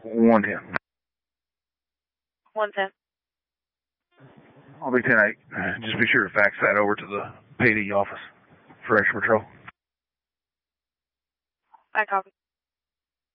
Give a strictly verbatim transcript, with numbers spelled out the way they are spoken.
one ten. one ten. I'll be ten eight. Just be sure to fax that over to the P D office for extra patrol. I copy.